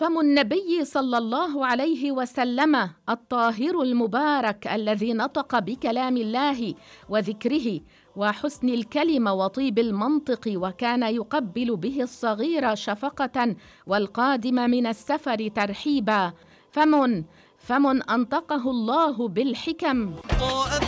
فم النبي صلى الله عليه وسلم الطاهر المبارك الذي نطق بكلام الله وذكره وحسن الكلمة وطيب المنطق، وكان يقبل به الصغير شفقة والقادم من السفر ترحيبا. فم أنطقه الله بالحكم.